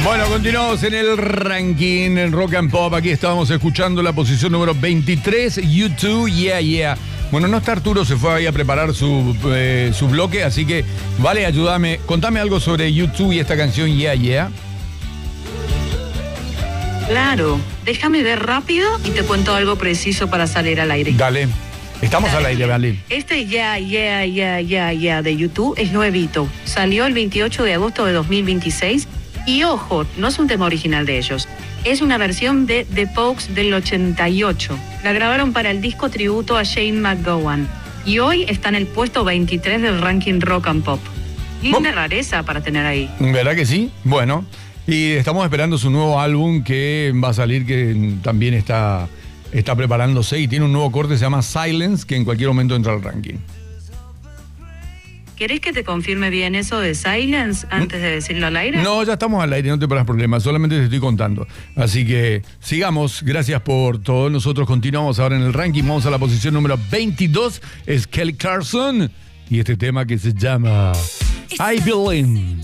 Bueno, continuamos en el ranking en Rock and Pop. Aquí estábamos escuchando la posición número 23, U2, Yeah, Yeah. Bueno, no está Arturo, se fue ahí a preparar su bloque, así que, vale, ayúdame. Contame algo sobre U2 y esta canción, Yeah, Yeah. Claro, déjame ver rápido y te cuento algo preciso para salir al aire. Dale, estamos al aire, vale. Este Yeah, Yeah, Yeah, Yeah, Yeah de U2 es nuevito. Salió el 28 de agosto de 2026 y, ojo, no es un tema original de ellos. Es una versión de The Pogues del 88. La grabaron para el disco tributo a Shane McGowan. Y hoy está en el puesto 23 del ranking Rock and Pop. Y una rareza para tener ahí. ¿Verdad que sí? Bueno, y estamos esperando su nuevo álbum que va a salir, que también está preparándose y tiene un nuevo corte, se llama Silence, que en cualquier momento entra al ranking. ¿Querés que te confirme bien eso de Silence antes de decirlo al aire? No, ya estamos al aire, no te pones problemas, solamente te estoy contando. Así que sigamos, gracias por todo. Nosotros continuamos ahora en el ranking, vamos a la posición número 22, es Kelly Clarkson y este tema que se llama I Believe.